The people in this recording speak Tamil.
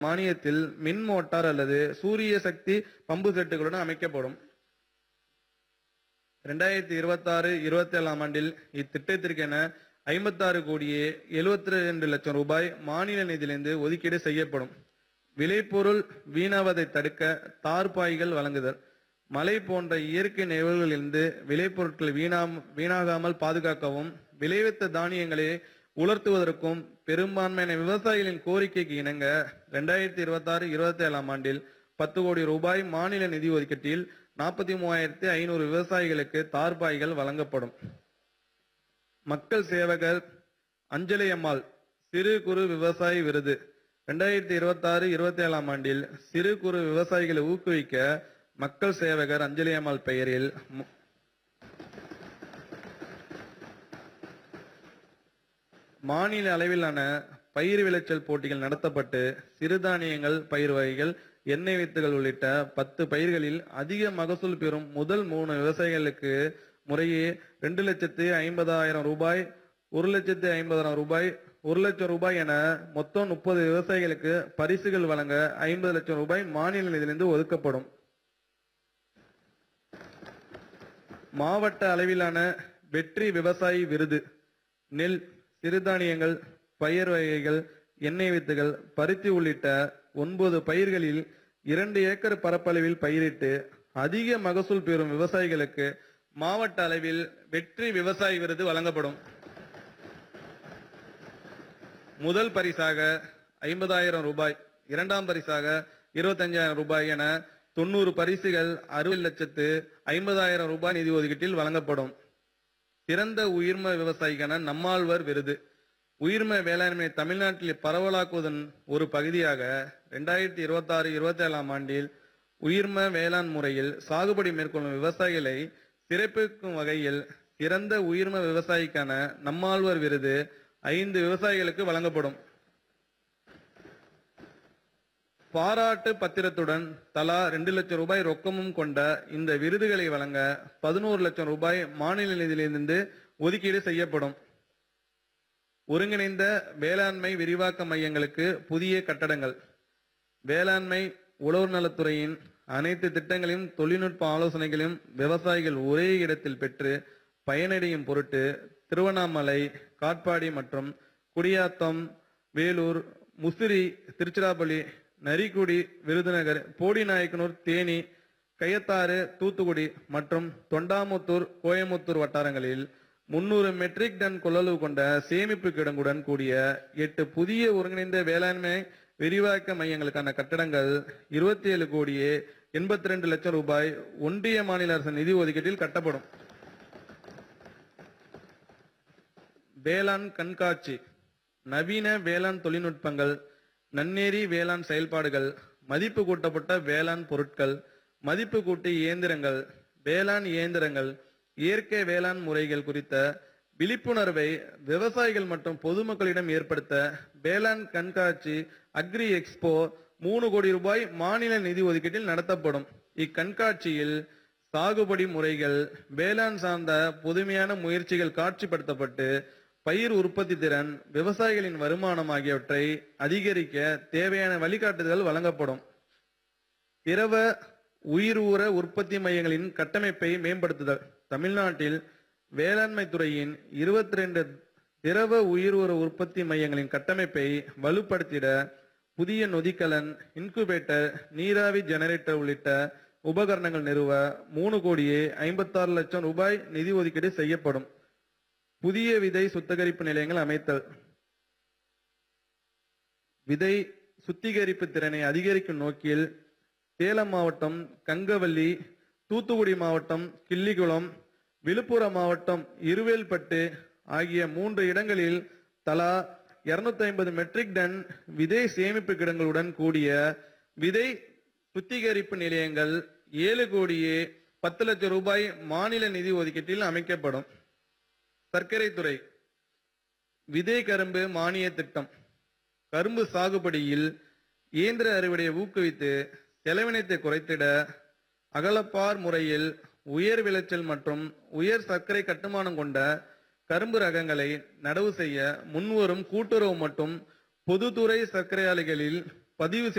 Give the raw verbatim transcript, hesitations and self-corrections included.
மானியத்தில் மின் மோட்டார் அல்லது சூரிய சக்தி பம்பு செட்டுகளுடன் அமைக்கப்படும். இரண்டாயிரத்தி இருபத்தி ஆறு இருபத்தி ஏழாம் ஆண்டில் இத்திட்டத்திற்கென ஐம்பத்தாறு கோடியே எழுபத்தி ரெண்டு லட்சம் ரூபாய் மாநில நிதியிலிருந்து ஒதுக்கீடு செய்யப்படும். விளைபொருள் வீணாவதை தடுக்க தார்பாய்கள் வழங்குதல். மழை போன்ற இயற்கை நிகழ்வுகளிலிருந்து விளைபொருட்கள் வீணா வீணாகாமல் பாதுகாக்கவும் விளைவித்த தானியங்களை உலர்த்துவதற்கும் பெரும்பான்மையான விவசாயிகளின் கோரிக்கைக்கு இணங்க இரண்டாயிரத்தி இருபத்தி ஆறு இருபத்தி ஏழாம் ஆண்டில் பத்து கோடி ரூபாய் மாநில நிதி ஒதுக்கீட்டில் நாற்பத்தி மூவாயிரத்தி ஐநூறு விவசாயிகளுக்கு தார்பாய்கள் வழங்கப்படும். மக்கள் சேவகர் அஞ்சலி அம்மாள் சிறு குறு விவசாயி விருது இரண்டாயிரத்தி இருபத்தி ஆறு இருபத்தி ஏழாம் ஆண்டில் சிறு குறு விவசாயிகளை ஊக்குவிக்க மக்கள் சேவகர் அஞ்சலி அம்மாள் பெயரில் மாநில அளவிலான பயிர் விளைச்சல் போட்டிகள் நடத்தப்பட்டு சிறுதானியங்கள், பயிர் வகைகள், எண்ணெய் வித்துகள் உள்ளிட்ட பத்து பயிர்களில் அதிக மகசூல் பெறும் முதல் மூணு விவசாயிகளுக்கு முறையே ரெண்டு லட்சத்து ஐம்பதாயிரம் ரூபாய், ஒரு லட்சத்து ஐம்பதாயிரம் ரூபாய், ஒரு லட்சம் ரூபாய் என மொத்தம் முப்பது விவசாயிகளுக்கு பரிசுகள் வழங்க ஐம்பது லட்சம் ரூபாய் மாநில நிதியிலிருந்து ஒதுக்கப்படும். மாவட்ட அளவிலான வெற்றி விவசாயி விருது நெல், சிறுதானியங்கள், பயிர் வகைகள், எண்ணெய் வித்துகள், பருத்தி உள்ளிட்ட ஒன்பது பயிர்களில் இரண்டு ஏக்கர் பரப்பளவில் பயிரிட்டு அதிக மகசூல் பெறும் விவசாயிகளுக்கு மாவட்ட அளவில் வெற்றி விவசாயி விருது வழங்கப்படும். முதல் பரிசாக ஐம்பதாயிரம் ரூபாய், இரண்டாம் பரிசாக இருபத்தஞ்சாயிரம் ரூபாய் என தொண்ணூறு பரிசுகள் அறுபது லட்சத்து ஐம்பதாயிரம் ரூபாய் நிதி ஒதுக்கீட்டில் வழங்கப்படும். சிறந்த உயிர்ம விவசாயிக்கான நம்மாழ்வார் விருது உயிர்ம வேளாண்மை தமிழ்நாட்டில் பரவலாக்குவதன் ஒரு பகுதியாக இரண்டாயிரத்தி இருபத்தி ஆறு இருபத்தி ஏழாம் ஆண்டில் உயிர்ம வேளாண் முறையில் சாகுபடி மேற்கொள்ளும் விவசாயிகளை சிறப்பிக்கும் வகையில் சிறந்த உயிர்ம விவசாயிக்கான நம்மாழ்வார் விருது ஐந்து விவசாயிகளுக்கு வழங்கப்படும். பாராட்டு பத்திரத்துடன் தலா ரெண்டு லட்சம் ரூபாய் ரொக்கமும் கொண்ட இந்த விருதுகளை வழங்க பதினோரு லட்சம் ரூபாய் மாநில நிதியிலிருந்து ஒதுக்கீடு செய்யப்படும். ஒருங்கிணைந்த வேளாண்மை விரிவாக்க மையங்களுக்கு புதிய கட்டடங்கள். வேளாண்மை உழவர் நலத்துறையின் அனைத்து திட்டங்களையும் தொழில்நுட்ப ஆலோசனைகளையும் விவசாயிகள் ஒரே இடத்தில் பெற்று பயனடையும் பொருட்டு திருவண்ணாமலை, காட்பாடி மற்றும் குடியாத்தம், வேலூர், முசிறி, திருச்சிராப்பள்ளி, நரிக்குடி, விருதுநகர், போடிநாயக்கனூர், தேனி, கயத்தாறு, தூத்துக்குடி மற்றும் தொண்டாமுத்தூர், கோயமுத்தூர் வட்டாரங்களில் முன்னூறு மெட்ரிக் டன் கொள்ளளவு கொண்ட சேமிப்பு கிடங்குடன் கூடிய எட்டு புதிய ஒருங்கிணைந்த வேளாண்மை விரிவாக்க மையங்களுக்கான கட்டடங்கள் இருபத்தி ஏழு கோடியே எண்பத்தி ரெண்டு லட்சம் ரூபாய் ஒன்றிய மாநில அரசு நிதி ஒதுக்கீட்டில் கட்டப்படும். வேளாண் கண்காட்சி. நவீன வேளாண் தொழில்நுட்பங்கள், நன்னேரி வேளாண் செயல்பாடுகள், மதிப்பு கூட்டப்பட்ட வேளாண் பொருட்கள், மதிப்பு கூட்டி இயந்திரங்கள், வேளாண் இயந்திரங்கள், இயற்கை வேளாண் முறைகள் குறித்த விழிப்புணர்வை விவசாயிகள் மற்றும் பொதுமக்களிடம் ஏற்படுத்த வேளாண் கண்காட்சி அக்ரி எக்ஸ்போ மூணு கோடி ரூபாய் மாநில நிதி ஒதுக்கீட்டில் நடத்தப்படும். இக்கண்காட்சியில் சாகுபடி முறைகள், வேளாண் சார்ந்த புதுமையான முயற்சிகள் காட்சிப்படுத்தப்பட்டு பயிர் உற்பத்தி திறன், விவசாயிகளின் வருமானம் ஆகியவற்றை அதிகரிக்க தேவையான வழிகாட்டுதல்கள் வழங்கப்படும். திரவ உயிர் ஊர உற்பத்தி மையங்களின் கட்டமைப்பை மேம்படுத்துதல். தமிழ்நாட்டில் வேளாண்மை துறையின் இருபத்தி ரெண்டு திரவ உயிர் ஊர உற்பத்தி மையங்களின் கட்டமைப்பை வலுப்படுத்திட புதிய நொதிக்கலன், இன்குபேட்டர், நீராவி ஜெனரேட்டர் உள்ளிட்ட உபகரணங்கள் நிறுவ மூணு கோடியே ஐம்பத்தாறு லட்சம் ரூபாய் நிதி ஒதுக்கீடு செய்யப்படும். புதிய விதை சுத்திகரிப்பு நிலையங்கள் அமைத்தல். விதை சுத்திகரிப்பு திறனை அதிகரிக்கும் நோக்கில் சேலம் மாவட்டம் கங்கவல்லி, தூத்துக்குடி மாவட்டம் கிள்ளிகுளம், விழுப்புரம் மாவட்டம் இருவேல்பட்டு ஆகிய மூன்று இடங்களில் தலா இருநூத்தி ஐம்பது மெட்ரிக் டன் விதை சேமிப்பு கிடங்களுடன் கூடிய விதை சுத்திகரிப்பு நிலையங்கள் ஏழு கோடியே பத்து லட்சம் ரூபாய் மாநில நிதி ஒதுக்கீட்டில் அமைக்கப்படும். சர்க்கரை துறை. விதை கரும்பு மானிய திட்டம். கரும்பு சாகுபடியில் இயந்திர அறுவடையை ஊக்குவித்து செலவினத்தை குறைத்திட அகலப்பார் முறையில் உயர் விளைச்சல் மற்றும் உயர் சர்க்கரை கட்டுமானம் கொண்ட கரும்பு ரகங்களை நடவு செய்ய முன்வரும் கூட்டுறவு மற்றும் பொதுத்துறை சர்க்கரை ஆலைகளில் பதிவு